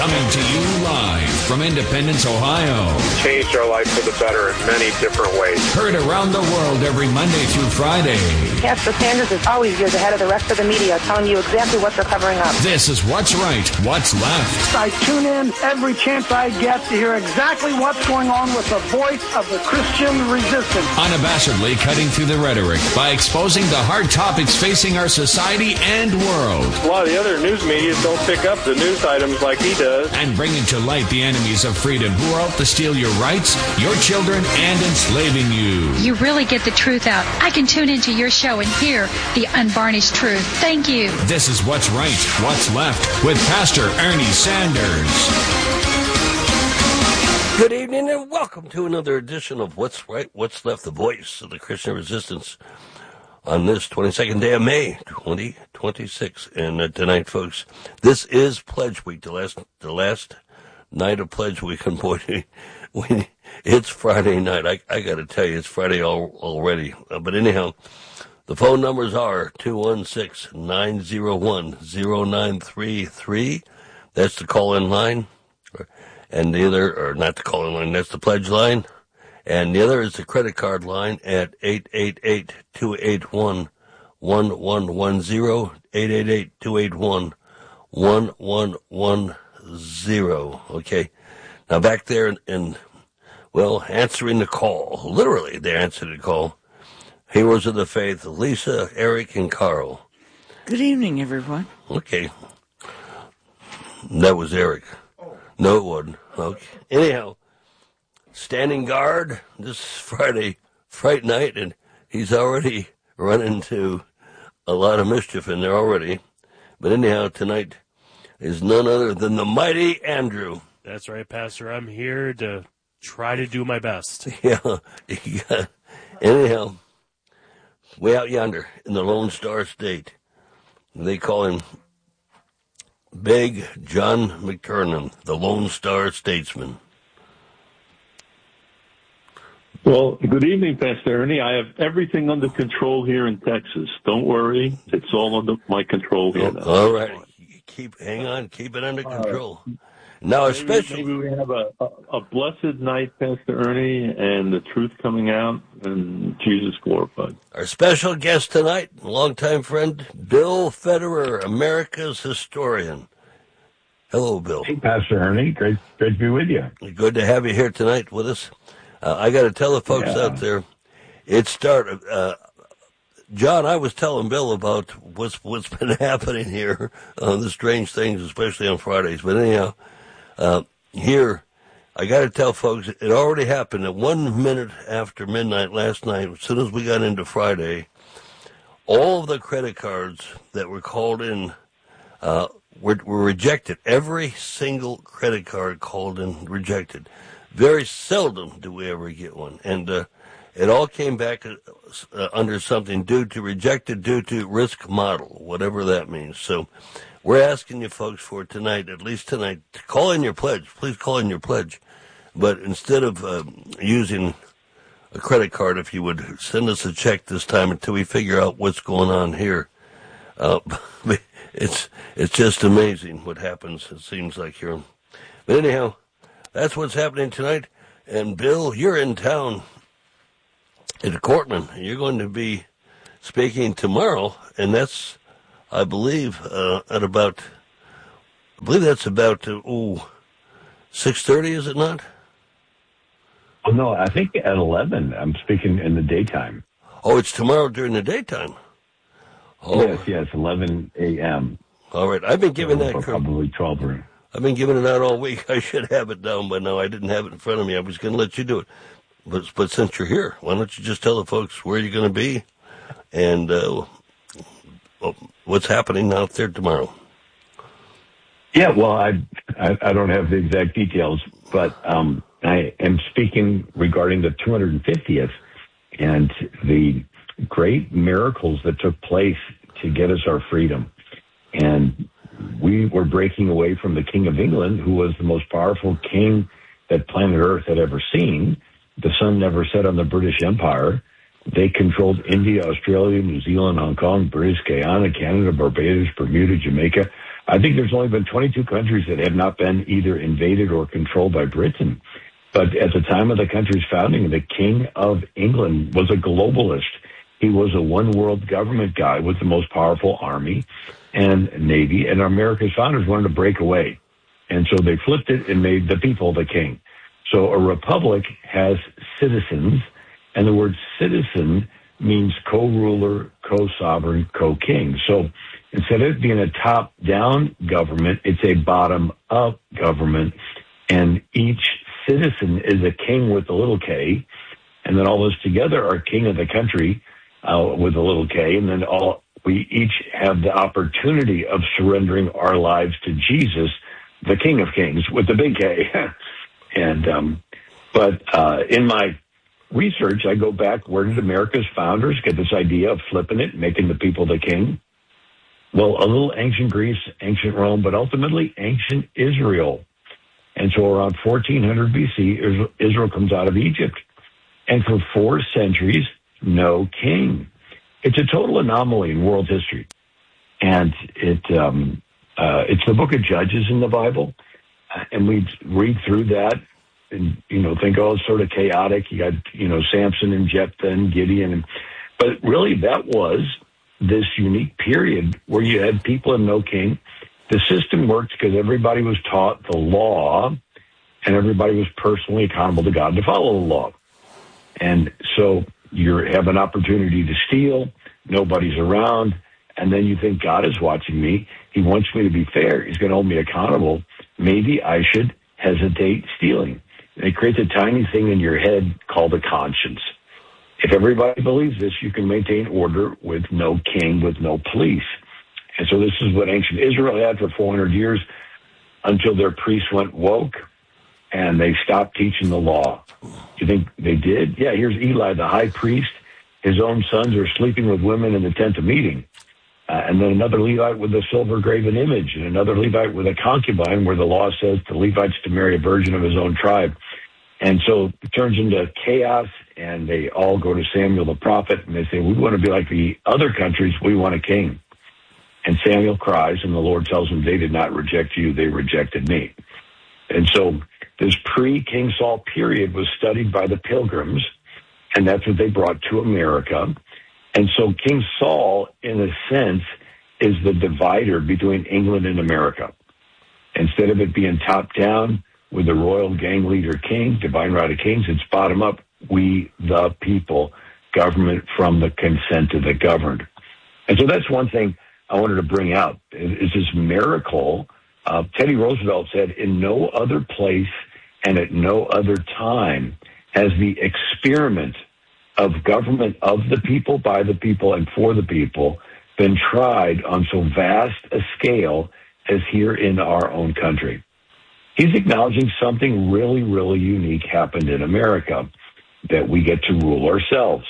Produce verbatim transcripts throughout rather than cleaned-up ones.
Coming to you live from Independence, Ohio. Changed our life for the better in many different ways. Heard around the world every Monday through Friday. Pastor Sanders is always years ahead of the rest of the media, telling you exactly what they're covering up. This is What's Right, What's Left. I tune in every chance I get to hear exactly what's going on with the voice of the Christian resistance. Unabashedly cutting through the rhetoric by exposing the hard topics facing our society and world. A lot of the other news media don't pick up the news items like he does. And bringing to light the enemies of freedom who are out to steal your rights, your children, and enslaving you. You really get the truth out. I can tune into your show and hear the unvarnished truth. Thank you. This is What's Right, What's Left with Pastor Ernie Sanders. Good evening and welcome to another edition of What's Right, What's Left, the voice of the Christian resistance on this twenty-second day of May, twenty twenty-six. And uh, tonight, folks, this is Pledge Week, the last the last night of Pledge Week. And boy, we, it's Friday night. I, I got to tell you, it's Friday al- already. Uh, but anyhow, the phone numbers are two one six, nine zero one, zero nine three three. That's the call-in line. And the other, or not the call-in line, that's the pledge line. And the other is the credit card line at eight eight eight, two eight one, one one one zero, eight eight eight, two eight one, one one one zero. Okay. Now back there and, and, well, answering the call. Literally, they answered the call. Heroes of the Faith, Lisa, Eric, and Carl. Good evening, everyone. Okay. That was Eric. No, it wasn't. Okay. Anyhow, standing guard this Friday, Fright night, and he's already run into a lot of mischief in there already. But anyhow, tonight is none other than the mighty Andrew. That's right, Pastor. I'm here to try to do my best. Yeah. yeah. Anyhow, way out yonder in the Lone Star State, they call him Big John McTurnan, the Lone Star Statesman. Well, good evening, Pastor Ernie. I have everything under control here in Texas. Don't worry. It's all under my control here. Oh, all right. Keep, hang on. Keep it under control. Uh, now, maybe, especially... Maybe we have a, a, a blessed night, Pastor Ernie, and the truth coming out, and Jesus glorified. Our special guest tonight, longtime friend, Bill Federer, America's historian. Hello, Bill. Hey, Pastor Ernie. Great, great to be with you. Good to have you here tonight with us. Uh, I got to tell the folks yeah. out there, it started. Uh, John, I was telling Bill about what's what's been happening here, uh, the strange things, especially on Fridays. But anyhow, uh, here, I got to tell folks, it already happened at one minute after midnight last night. As soon as we got into Friday, all of the credit cards that were called in uh, were, were rejected. Every single credit card called in rejected. Very seldom do we ever get one. And uh, it all came back uh, under something due to rejected due to risk model, whatever that means. So we're asking you folks for tonight, at least tonight, to call in your pledge. Please call in your pledge. But instead of uh, using a credit card, if you would send us a check this time until we figure out what's going on here. Uh, it's it's just amazing what happens, it seems like here. But anyhow, that's what's happening tonight. And Bill, you're in town at Cortland. You're going to be speaking tomorrow, and that's, I believe, uh, at about, I believe that's about, uh, ooh, six thirty, is it not? Oh, no, I think at eleven. I'm speaking in the daytime. Oh, it's tomorrow during the daytime. Oh. Yes, yes, eleven a.m. All right. I've been giving so that. Probably twelve or... I've been giving it out all week. I should have it down by now. I didn't have it in front of me. I was going to let you do it. But but since you're here, why don't you just tell the folks where you're going to be and uh, what's happening out there tomorrow? Yeah, well, I, I, I don't have the exact details, but um, I am speaking regarding the two hundred fiftieth and the great miracles that took place to get us our freedom. And we were breaking away from the King of England, who was the most powerful king that planet Earth had ever seen. The sun never set on the British Empire. They controlled India, Australia, New Zealand, Hong Kong, British Guyana, Canada, Barbados, Bermuda, Jamaica. I think there's only been twenty-two countries that have not been either invaded or controlled by Britain. But at the time of the country's founding, the King of England was a globalist. He was a one-world government guy with the most powerful army and navy, and America's founders wanted to break away. And so they flipped it and made the people the king. So a republic has citizens, and the word citizen means co-ruler, co-sovereign, co-king. So instead of it being a top-down government, it's a bottom-up government, and each citizen is a king with a little k, and then all of us together are king of the country uh, with a little k, and then all we each have the opportunity of surrendering our lives to Jesus, the King of Kings, with the big K. and um, but uh, in my research, I go back, where did America's founders get this idea of flipping it, making the people the king? Well, a little ancient Greece, ancient Rome, but ultimately ancient Israel. And so around fourteen hundred B C, Israel comes out of Egypt. And for four centuries, no king. It's a total anomaly in world history. And it um, uh, it's the book of Judges in the Bible. And we read through that and, you know, think, oh, it's sort of chaotic. You got, you know, Samson and Jephthah and Gideon. And, but really, that was this unique period where you had people and no king. The system worked because everybody was taught the law, and everybody was personally accountable to God to follow the law. And so you have an opportunity to steal, nobody's around, and then you think, God is watching me. He wants me to be fair. He's going to hold me accountable. Maybe I should hesitate stealing. And it creates a tiny thing in your head called a conscience. If everybody believes this, you can maintain order with no king, with no police. And so this is what ancient Israel had for four hundred years until their priests went woke and they stopped teaching the law. You think they did? Yeah, here's Eli, the high priest. His own sons are sleeping with women in the tent of meeting. Uh, and then another Levite with a silver graven image, and another Levite with a concubine, where the law says the Levite's to marry a virgin of his own tribe. And so it turns into chaos, and they all go to Samuel the prophet, and they say, we want to be like the other countries. We want a king. And Samuel cries, and the Lord tells him, they did not reject you, they rejected me. And so this pre-King Saul period was studied by the Pilgrims, and that's what they brought to America. And so King Saul, in a sense, is the divider between England and America. Instead of it being top-down with the royal gang leader king, divine right of kings, it's bottom-up, we the people, government from the consent of the governed. And so that's one thing I wanted to bring out, is this miracle. Uh, Teddy Roosevelt said, in no other place and at no other time has the experiment of government of the people, by the people, and for the people been tried on so vast a scale as here in our own country. He's acknowledging something really, really unique happened in America, that we get to rule ourselves.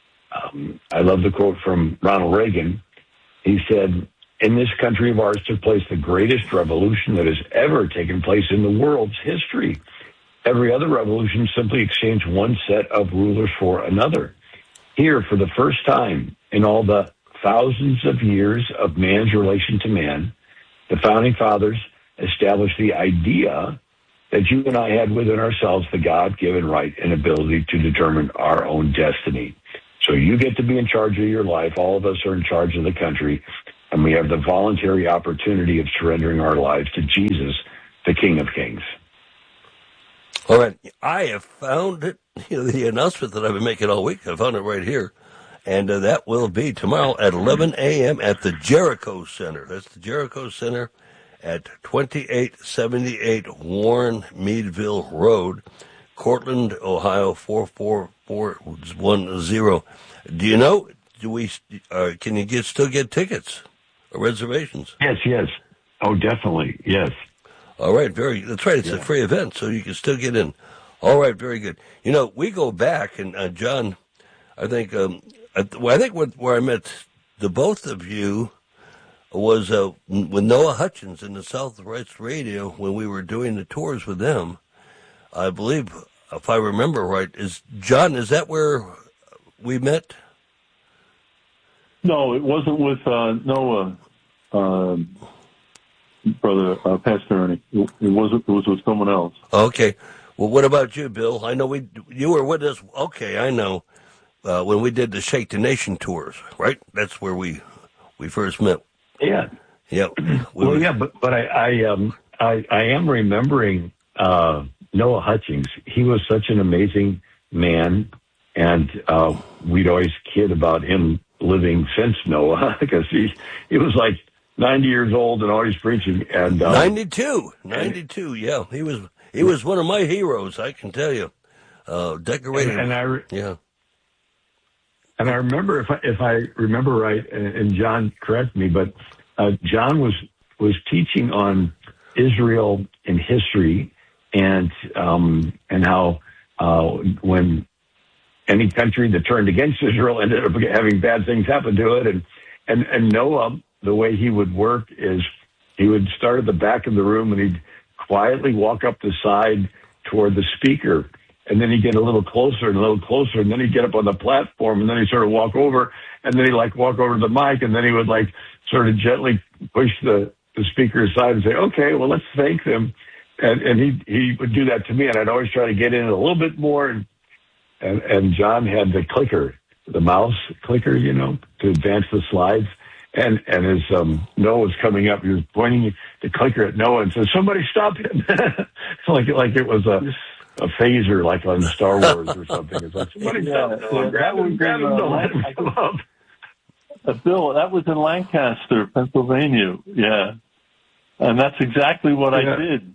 Um, I love the quote from Ronald Reagan. He said, in this country of ours took place the greatest revolution that has ever taken place in the world's history. Every other revolution simply exchanged one set of rulers for another. Here, for the first time in all the thousands of years of man's relation to man, the Founding Fathers established the idea that you and I had within ourselves the God-given right and ability to determine our own destiny. So you get to be in charge of your life. All of us are in charge of the country, and we have the voluntary opportunity of surrendering our lives to Jesus, the King of Kings. All right. I have found it, you know, the announcement that I've been making all week. I found it right here. And uh, that will be tomorrow at eleven a.m. at the Jericho Center. That's the Jericho Center at twenty-eight seventy-eight Warren Meadville Road, Cortland, Ohio, four four four one zero. Do you know, do we, uh, can you get still get tickets or reservations? Yes, yes. Oh, definitely. Yes. All right, very. That's right. It's yeah. a free event, so you can still get in. All right, very good. You know, we go back, and uh, John, I think, um, I, well, I think what, where I met the both of you was uh, with Noah Hutchins in the Southwest Radio when we were doing the tours with them. I believe, if I remember right, is John? Is that where we met? No, it wasn't with uh, Noah. Um, brother uh, Pastor Ernie. It wasn't. It was with someone else. Okay. Well, what about you, Bill? I know we you were with us. Okay, I know uh, when we did the Shake the Nation tours, right? That's where we we first met. Yeah. Yeah. We well, were, yeah, but but I I um I, I am remembering uh, Noah Hutchings. He was such an amazing man, and uh, we'd always kid about him living since Noah because he he was like ninety years old and always preaching. And um, ninety-two, ninety-two. Yeah, he was he was one of my heroes. I can tell you, uh, decorated. And, and I re- yeah. And I remember, if I, if I remember right, and, and John, correct me, but uh, John was was teaching on Israel and history, and um, and how uh, when any country that turned against Israel ended up having bad things happen to it, and and and Noah, the way he would work is he would start at the back of the room and he'd quietly walk up the side toward the speaker. And then he'd get a little closer and a little closer, and then he'd get up on the platform, and then he'd sort of walk over, and then he'd like walk over to the mic, and then he would like sort of gently push the, the speaker aside and say, okay, well, let's thank them. And, and he he would do that to me, and I'd always try to get in a little bit more. And, and, and John had the clicker, the mouse clicker, you know, to advance the slides. And and as um, Noah was coming up, he was pointing the clicker at Noah and said, somebody stop him. like, like it was a... a phaser like on Star Wars or something. It's like, somebody yeah, yeah, grab him, grab him, don't let him come up. Uh, Bill, that was in Lancaster, Pennsylvania. Yeah. And that's exactly what yeah. I did.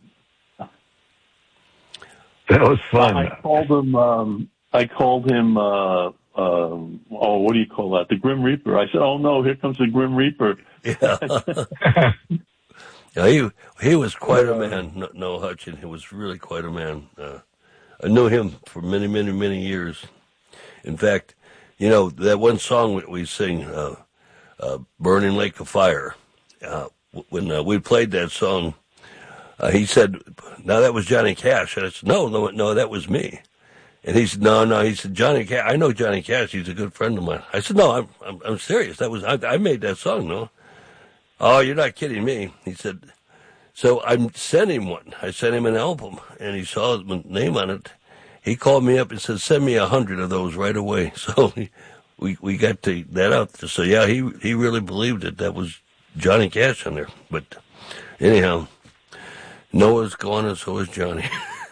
That was fun. I called him, um, I called him, uh, um, oh, what do you call that? The Grim Reaper. I said, oh no, here comes the Grim Reaper. Yeah. Yeah, he he was quite a man, Noah Hutchins. He was really quite a man. Uh, I knew him for many, many, many years. In fact, you know, that one song we, we sing, uh, uh, Burning Lake of Fire, uh, when uh, we played that song, uh, he said, now that was Johnny Cash. And I said, no, no, no, that was me. And he said, no, no, he said, Johnny Cash, I know Johnny Cash. He's a good friend of mine. I said, no, I'm I'm, I'm serious. That was I, I made that song, no. Oh, you're not kidding me. He said, so I sent him one. I sent him an album, and he saw his name on it. He called me up and said, send me a hundred of those right away. So he, we we got to, that out. So, yeah, he, he really believed that that was Johnny Cash on there. But anyhow, Noah's gone, and so is Johnny.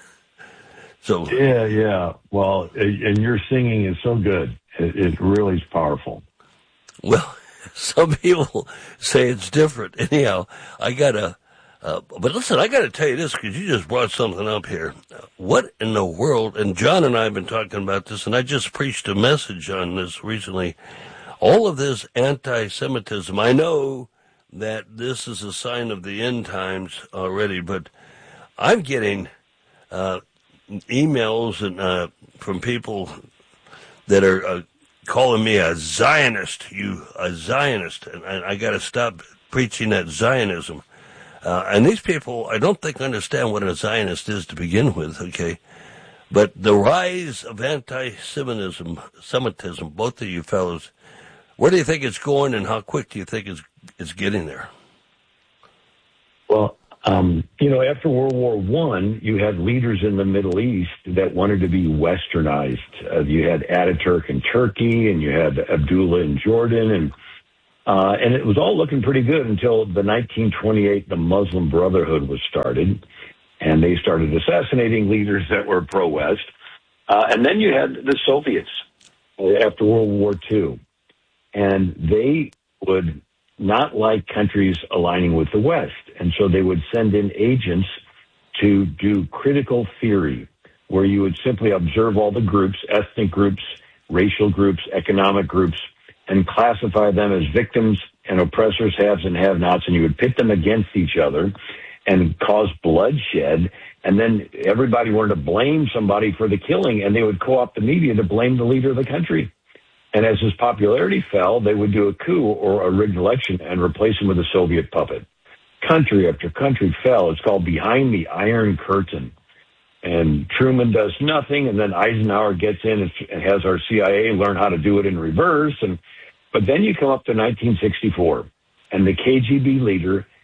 So Yeah, yeah. Well, and your singing is so good. It, it really is powerful. Well, some people say it's different. Anyhow, I got a, uh, but listen, I got to tell you this because you just brought something up here. Uh, what in the world, and John and I have been talking about this, and I just preached a message on this recently. All of this anti-Semitism, I know that this is a sign of the end times already, but I'm getting uh, emails and uh, from people that are uh, calling me a Zionist, you a Zionist, and I, I got to stop preaching that Zionism. Uh, and these people, I don't think understand what a Zionist is to begin with, okay? But the rise of anti-Semitism, Semitism, both of you fellows, where do you think it's going, and how quick do you think it's it's getting there? Well, um, you know, after World War One, you had leaders in the Middle East that wanted to be westernized. Uh, you had Ataturk in Turkey, and you had Abdullah in Jordan, and uh, and it was all looking pretty good until the nineteen twenty-eight, the Muslim Brotherhood was started, and they started assassinating leaders that were pro-West. Uh, and then you had the Soviets after World War Two, and they would not like countries aligning with the West. And so they would send in agents to do critical theory, where you would simply observe all the groups, ethnic groups, racial groups, economic groups, and classify them as victims and oppressors, haves and have-nots, and you would pit them against each other and cause bloodshed. And then everybody wanted to blame somebody for the killing, and they would co-opt the media to blame the leader of the country. And as his popularity fell, they would do a coup or a rigged election and replace him with a Soviet puppet. Country after country fell. It's called Behind the Iron Curtain. And Truman does nothing, and then Eisenhower gets in and has our C I A learn how to do it in reverse. And but then you come up to nineteen sixty-four, and the K G B leader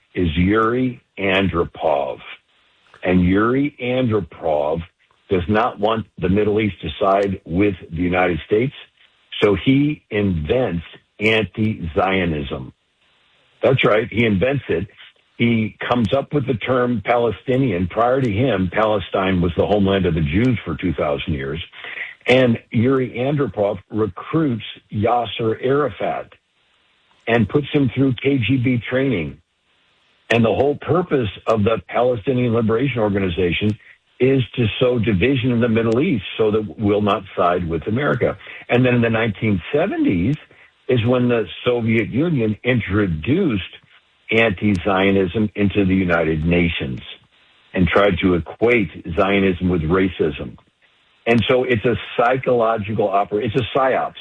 is Yuri Andropov. And Yuri Andropov does not want the Middle East to side with the United States, so he invents anti-Zionism. That's right, he invents it. He comes up with the term Palestinian. Prior to him, Palestine was the homeland of the Jews for two thousand years. And Yuri Andropov recruits Yasser Arafat and puts him through K G B training. And the whole purpose of the Palestinian Liberation Organization is to sow division in the Middle East so that we'll not side with America. And then in the nineteen seventies is when the Soviet Union introduced anti-Zionism into the United Nations and tried to equate Zionism with racism. And so it's a psychological operation. It's a psyops.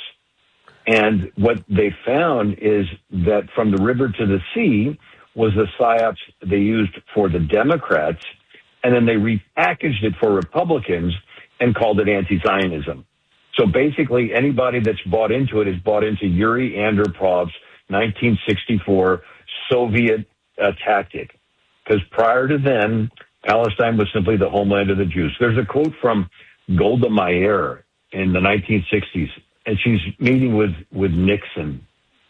And what they found is that from the river to the sea was the psyops they used for the Democrats, and then they repackaged it for Republicans and called it anti-Zionism. So basically, anybody that's bought into it is bought into Yuri Andropov's nineteen sixty-four Soviet uh, tactic. Because prior to then, Palestine was simply the homeland of the Jews. There's a quote from Golda Meir in the nineteen sixties, and she's meeting with, with Nixon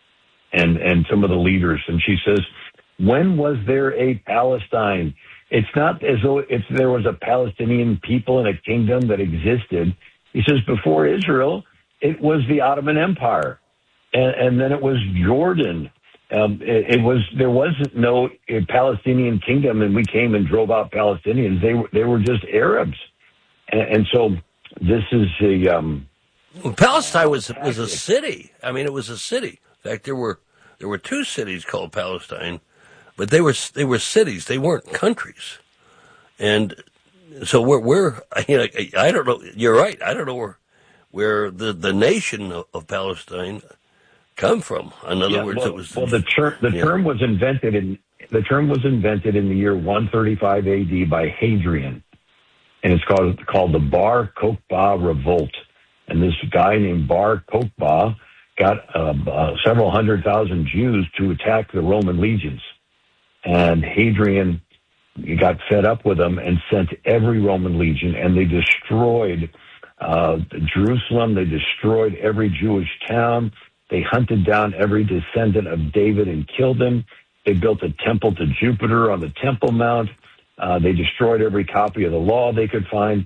and, and some of the leaders, and she says, when was there a Palestine? It's not as though if there was a Palestinian people and a kingdom that existed. He says, before Israel, it was the Ottoman Empire, and, and then it was Jordan. Um, it, it was there was no uh, Palestinian kingdom, and we came and drove out Palestinians. They were they were just Arabs, and, and so this is a um, well, Palestine was was a city. I mean, it was a city. In fact, there were there were two cities called Palestine, but they were they were cities. They weren't countries, and so we're we're you know, I don't know. You're right. I don't know where where the the nation of, of Palestine come from. In other yeah, words, well, it was well the term the yeah. term was invented in the term was invented in the year one thirty-five A D by Hadrian, and it's called called the Bar Kokhba Revolt. And this guy named Bar Kokhba got uh, uh, several hundred thousand Jews to attack the Roman legions, and Hadrian got fed up with them and sent every Roman legion, and they destroyed uh, Jerusalem. They destroyed every Jewish town. They hunted down every descendant of David and killed them. They built a temple to Jupiter on the Temple Mount. Uh, they destroyed every copy of the law they could find.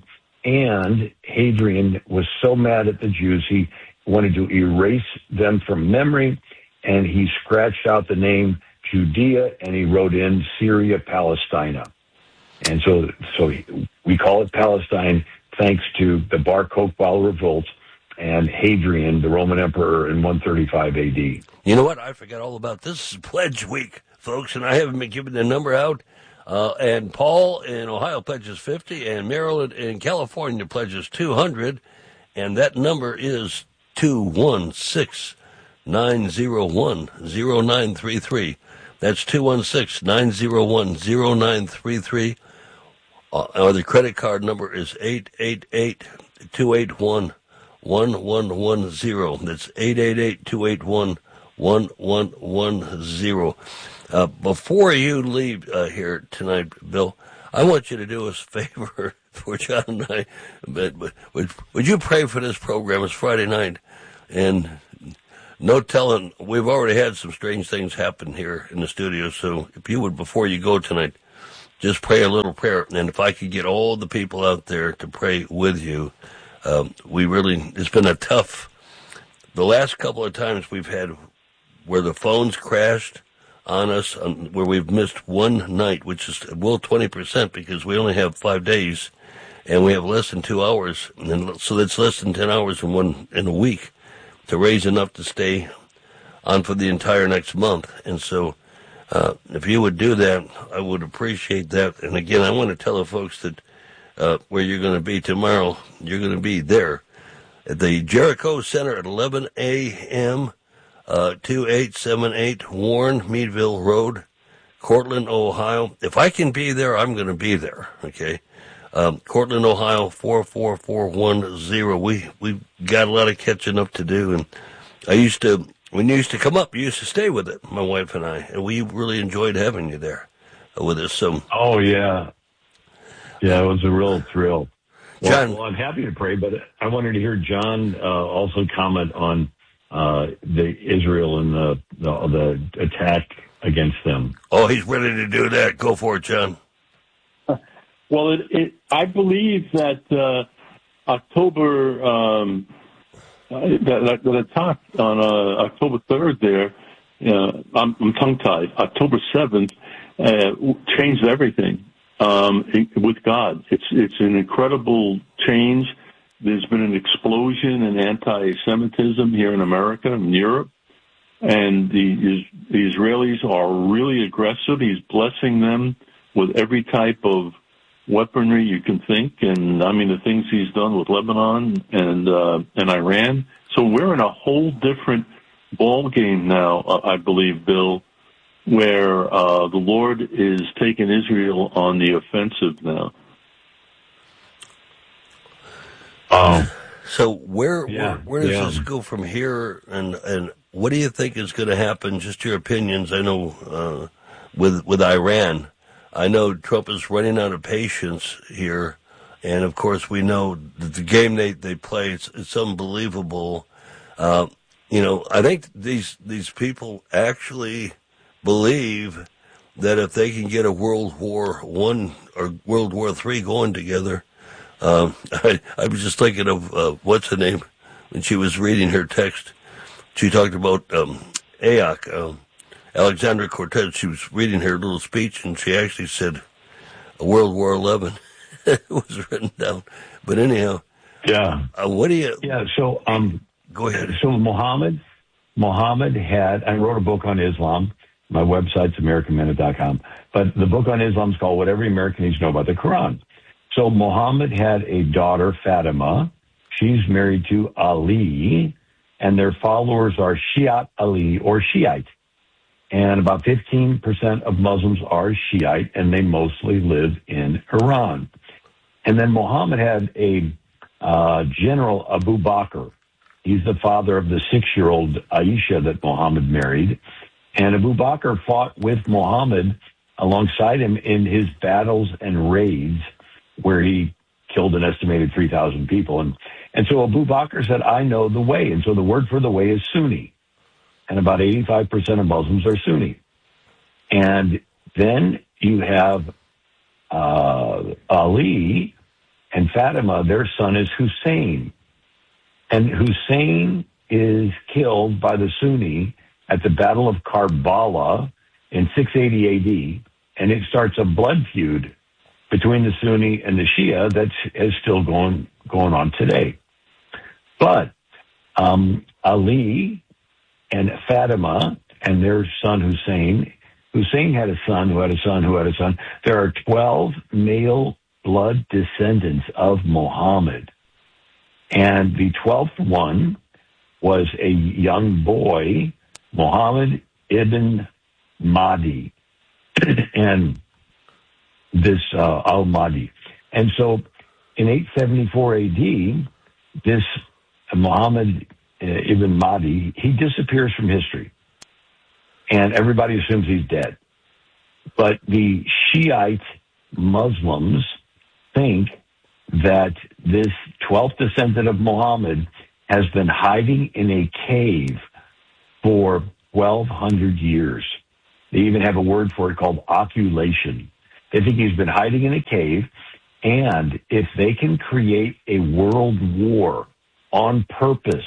And Hadrian was so mad at the Jews, he wanted to erase them from memory, and he scratched out the name Judea, and he wrote in Syria Palestina. And so, so we call it Palestine thanks to the Bar Kokhba Revolt and Hadrian, the Roman emperor, in one thirty-five A D. You know what? I forgot all about this. This is Pledge Week, folks, and I haven't been giving the number out. Uh, and Paul in Ohio pledges fifty, and Maryland in California pledges two hundred, and that number is two one six, nine zero one, zero nine three three. That's two one six, nine zero one, zero nine three three. Uh, or the credit card number is eight eight eight, two eight one, one one one zero. That's eight eight eight, two eight one, one one one zero. Uh, before you leave uh, here tonight, Bill, I want you to do us a favor for John and I. But, but would, would you pray for this program? It's Friday night, and no telling, we've already had some strange things happen here in the studio. So if you would, before you go tonight, just pray a little prayer. And if I could get all the people out there to pray with you, um, we really, it's been a tough, the last couple of times we've had where the phones crashed on us, um, where we've missed one night, which is, well, twenty percent because we only have five days and we have less than two hours. And so that's less than ten hours in one, in a week to raise enough to stay on for the entire next month. And so, uh, if you would do that, I would appreciate that. And again, I want to tell the folks that, uh, where you're going to be tomorrow, you're going to be there at the Jericho Center at eleven a.m., Uh, two eight seven eight Warren Meadville Road, Cortland, Ohio. If I can be there, I'm going to be there, okay? Um, Cortland, Ohio, four four four one zero. We, we've got a lot of catching up to do, and I used to when you used to come up, you used to stay with it, my wife and I, and we really enjoyed having you there with us. So, oh yeah, yeah, it was a real thrill. Well, John, well, I'm happy to pray, but I wanted to hear John uh, also comment on uh, the Israel and the, the the attack against them. Oh, he's ready to do that. Go for it, John. Well, it, it, I believe that uh, October, um, that, that attack on uh, October third there, uh, I'm, I'm tongue-tied, October seventh, uh, changed everything um, with God. It's, it's an incredible change. There's been an explosion in anti-Semitism here in America and Europe. And the, the Israelis are really aggressive. He's blessing them with every type of weaponry you can think, and I mean the things he's done with Lebanon and uh, and Iran. So we're in a whole different ball game now, uh, I believe, Bill, where uh, the Lord is taking Israel on the offensive now. Um, so where yeah, where, where does yeah. this go from here, and and what do you think is going to happen? Just your opinions. I know uh, with with Iran. I know Trump is running out of patience here, and of course we know that the game they, they play, it's, it's unbelievable. Uh, you know, I think these these people actually believe that if they can get a World War One or World War Three going together, um, I, I was just thinking of, uh, what's her name, when she was reading her text. She talked about um, A O C, um, Alexandra Cortez. She was reading her little speech, and she actually said World War Eleven. It was written down. But anyhow, yeah. Uh, what do you? Yeah. So, um, go ahead. So Muhammad, Muhammad had. I wrote a book on Islam. My website's American Minute dot com. But the book on Islam is called "What Every American Needs to Know About the Quran." So Muhammad had a daughter, Fatima. She's married to Ali, and their followers are Shiite Ali or Shiite. And about fifteen percent of Muslims are Shiite, and they mostly live in Iran. And then Muhammad had a uh, General Abu Bakr. He's the father of the six-year-old Aisha that Muhammad married. And Abu Bakr fought with Muhammad alongside him in his battles and raids, where he killed an estimated three thousand people. And, and so Abu Bakr said, I know the way. And so the word for the way is Sunni. And about eighty-five percent of Muslims are Sunni. And then you have uh, Ali and Fatima. Their son is Hussein. And Hussein is killed by the Sunni at the Battle of Karbala in six eighty A D. And it starts a blood feud between the Sunni and the Shia that is still going, going on today. But um, Ali and Fatima and their son Hussein. Hussein had a son who had a son who had a son. There are twelve male blood descendants of Muhammad. And the twelfth one was a young boy, Muhammad ibn Mahdi. and this uh, al-Mahdi. And so in eight seventy-four A D, this Muhammad uh, ibn Mahdi, he disappears from history. And everybody assumes he's dead. But the Shiite Muslims think that this twelfth descendant of Muhammad has been hiding in a cave for twelve hundred years. They even have a word for it called oculation. They think he's been hiding in a cave, and if they can create a world war on purpose,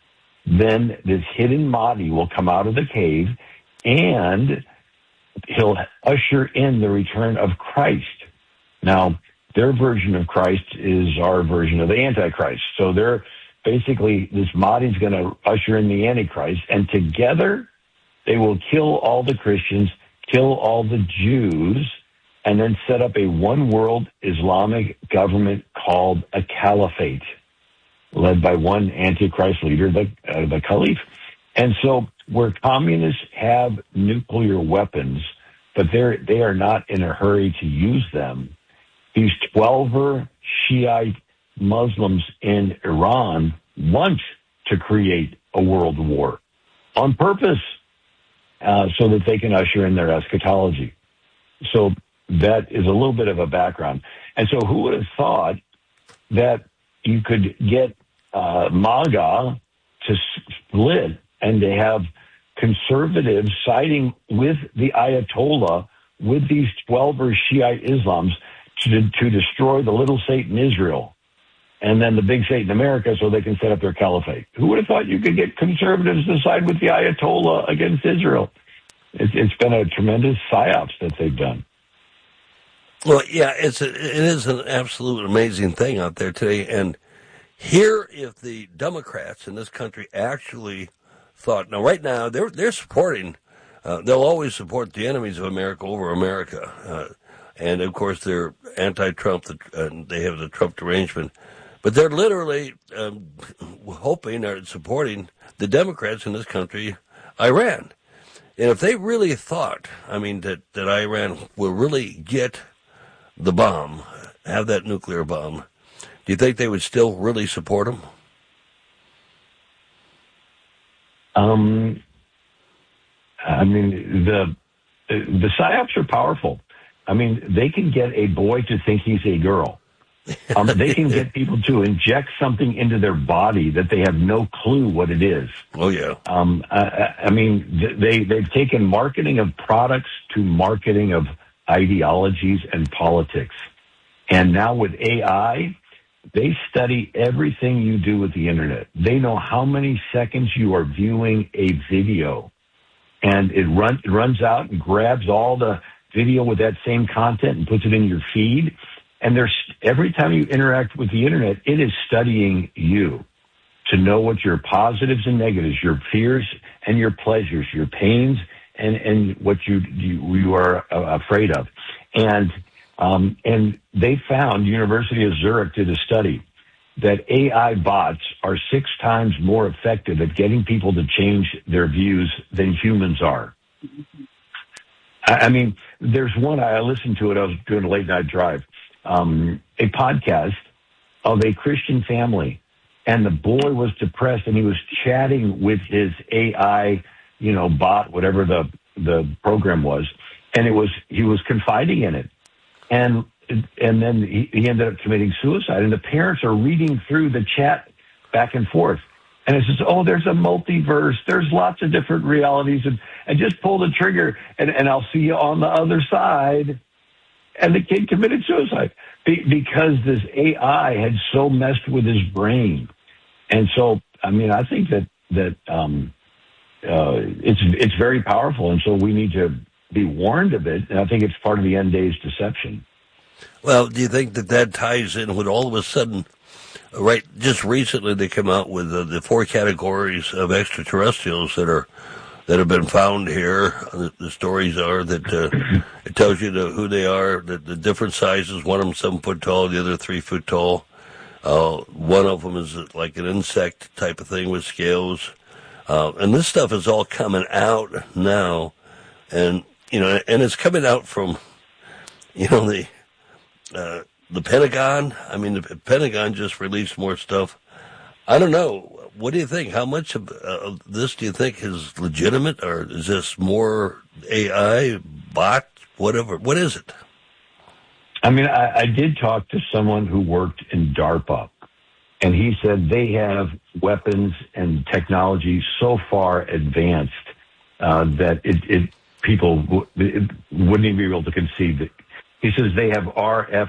then this hidden Mahdi will come out of the cave, and he'll usher in the return of Christ. Now, their version of Christ is our version of the Antichrist. So they're basically, this Mahdi's going to usher in the Antichrist, and together they will kill all the Christians, kill all the Jews, and then set up a one-world Islamic government called a caliphate, led by one Antichrist leader, the, uh, the Caliph. And so where communists have nuclear weapons, but they're, they are not in a hurry to use them, these twelver Shiite Muslims in Iran want to create a world war. on purpose uh, so that they can usher in their eschatology. So that is a little bit of a background. And so who would have thought that you could get uh, MAGA to split and to have conservatives siding with the Ayatollah, with these twelver Shiite Islams, to, to destroy the little Satan Israel, and then the big Satan America so they can set up their caliphate? Who would have thought you could get conservatives to side with the Ayatollah against Israel? It's, it's been a tremendous psyops that they've done. Well, yeah, it's a, it is an absolute amazing thing out there today. And here, if the Democrats in this country actually thought, now right now they're they're supporting, uh, they'll always support the enemies of America over America, uh, and of course they're anti-Trump, and they have the Trump derangement, but they're literally um, hoping or supporting the Democrats in this country, Iran. And if they really thought, I mean, that, that Iran will really get the bomb, have that nuclear bomb, do you think they would still really support them? Um, I mean, the the psyops are powerful. I mean, they can get a boy to think he's a girl. Um, they can get people to inject something into their body that they have no clue what it is. Oh, yeah. Um, I, I mean, they, they've taken marketing of products to marketing of ideologies and politics. And now with A I, they study everything you do with the internet. They know how many seconds you are viewing a video. And it, run, it runs out and grabs all the video with that same content and puts it in your feed. And there's every time you interact with the internet, it is studying you to know what your positives and negatives, your fears and your pleasures, your pains and, and what you, you, you are uh, afraid of. And Um, and they found, University of Zurich did a study, that A I bots are six times more effective at getting people to change their views than humans are. I, I mean, there's one, I listened to it, I was doing a late night drive, um, a podcast of a Christian family, and the boy was depressed, and he was chatting with his A I, you know, bot, whatever the, the program was, and it was, he was confiding in it. And and then he, he ended up committing suicide. And the parents are reading through the chat back and forth. And it says, oh, there's a multiverse. There's lots of different realities. And, and just pull the trigger, and, and I'll see you on the other side. And the kid committed suicide be, because this A I had so messed with his brain. And so, I mean, I think that, that um, uh, it's it's very powerful. And so we need to be warned of it, and I think it's part of the end days deception. Well, do you think that that ties in with all of a sudden, right, just recently they come out with uh, the four categories of extraterrestrials that are that have been found here. The, the stories are that uh, it tells you the, who they are, the, the different sizes, one of them seven foot tall, the other three foot tall. Uh, one of them is like an insect type of thing with scales. Uh, and this stuff is all coming out now. And You know, and it's coming out from, you know, the uh, the Pentagon. I mean, the Pentagon just released more stuff. I don't know. What do you think? How much of, uh, of this do you think is legitimate, or is this more A I, bot, whatever? What is it? I mean, I, I did talk to someone who worked in DARPA, and he said they have weapons and technology so far advanced uh, that it, it people w- wouldn't even be able to conceive it. He says they have R F